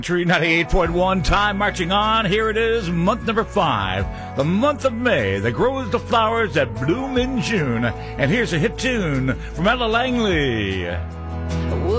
Tree 98.1, time marching on. Here it is, month number 5, the month of May that grows the flowers that bloom in June. And here's a hit tune from Ella Langley.